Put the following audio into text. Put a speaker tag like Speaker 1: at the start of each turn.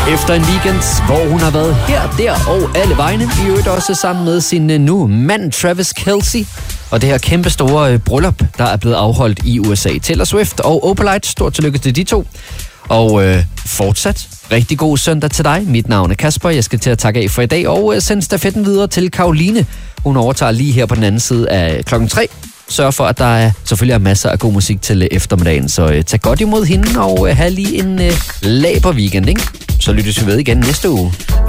Speaker 1: Efter en weekend, hvor hun har været her, der og alle vegne, i øvrigt også sammen med sin nu mand Travis Kelce, og det her kæmpe store bryllup, der er blevet afholdt i USA. Taylor Swift og Opalite, stort tillykke til de to. Og fortsat rigtig god søndag til dig. Mit navn er Kasper, jeg skal til at takke af for i dag og sende stafetten videre til Karoline. Hun overtager lige her på den anden side af 3:00. Sørg for, at der selvfølgelig er masser af god musik til eftermiddagen, så tag godt imod hende og have lige en laber weekend, ikke? Så lyttes vi ved igen næste uge.